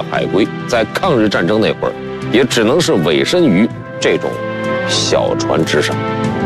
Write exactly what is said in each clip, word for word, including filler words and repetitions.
海龟在抗日战争那会儿，也只能是委身于这种小船之上。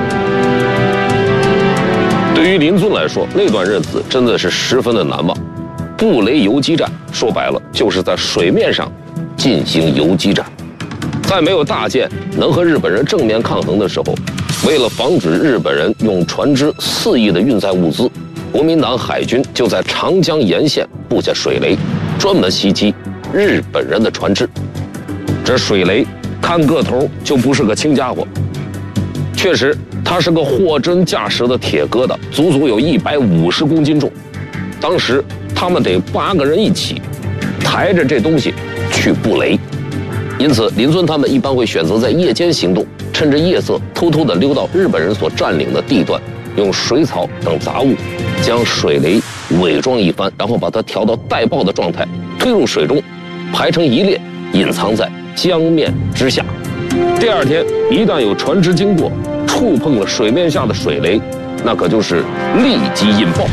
对于林尊来说，那段日子真的是十分的难忘。布雷游击战说白了就是在水面上进行游击战，在没有大舰能和日本人正面抗衡的时候，为了防止日本人用船只肆意的运载物资，国民党海军就在长江沿线布下水雷，专门袭击日本人的船只。这水雷看个头就不是个轻家伙，确实它是个货真价实的铁疙瘩，足足有一百五十公斤重。当时他们得八个人一起抬着这东西去布雷，因此林尊他们一般会选择在夜间行动，趁着夜色偷偷地溜到日本人所占领的地段，用水草等杂物将水雷伪装一番，然后把它调到带爆的状态，推入水中，排成一列，隐藏在江面之下。第二天一旦有船只经过，触碰了水面下的水雷，那可就是立即引爆。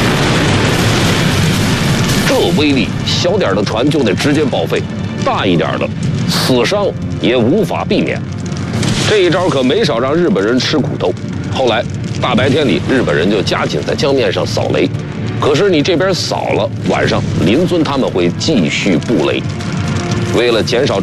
这威力，小点的船就得直接报废，大一点的死伤也无法避免。这一招可没少让日本人吃苦头。后来大白天里，日本人就加紧在江面上扫雷，可是你这边扫了，晚上林尊他们会继续布雷。为了减少